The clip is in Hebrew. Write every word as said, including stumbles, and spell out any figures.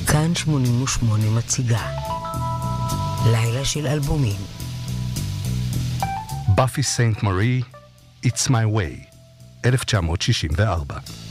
כאן שמונים ושמונה מציגה לילה של אלבומים. באפי סיינט מארי, It's My Way, אלף תשע מאות שישים וארבע.